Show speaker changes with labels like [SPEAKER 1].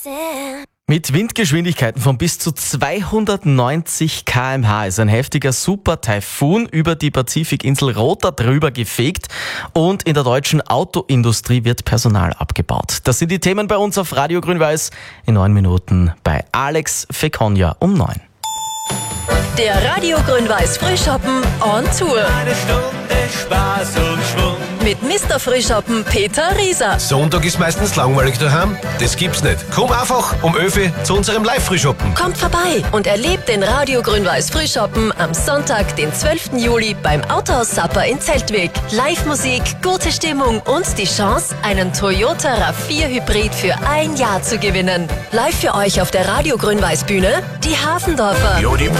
[SPEAKER 1] Mit Windgeschwindigkeiten von bis zu 290 km/h ist ein heftiger Super-Taifun über die Pazifikinsel Rota drüber gefegt und in der deutschen Autoindustrie wird Personal abgebaut. Das sind die Themen bei uns auf Radio Grün-Weiß in 9 Minuten bei Alex Fekonja um 9.
[SPEAKER 2] Der Radio Grün-Weiß Frühschoppen on Tour.
[SPEAKER 3] Eine Stunde Spaß und Schwung.
[SPEAKER 2] Mit Mr. Frühschoppen Peter Rieser.
[SPEAKER 4] Sonntag ist meistens langweilig daheim. Das gibt's nicht. Komm einfach um 11 Uhr zu unserem Live-Frühschoppen.
[SPEAKER 2] Kommt vorbei und erlebt den Radio Grün-Weiß Frühschoppen am Sonntag, den 12. Juli beim Autohaus Sapper in Zeltweg. Live-Musik, gute Stimmung und die Chance, einen Toyota RAV4 Hybrid für 1 Jahr zu gewinnen. Live für euch auf der Radio Grün-Weiß Bühne, die Hafendorfer.
[SPEAKER 4] Ja, die